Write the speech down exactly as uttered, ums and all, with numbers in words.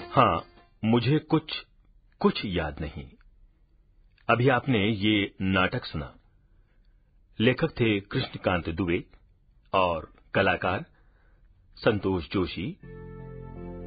हाँ, मुझे कुछ कुछ याद नहीं। अभी आपने ये नाटक सुना। लेखक थे कृष्णकांत दुबे और कलाकार संतोष जोशी,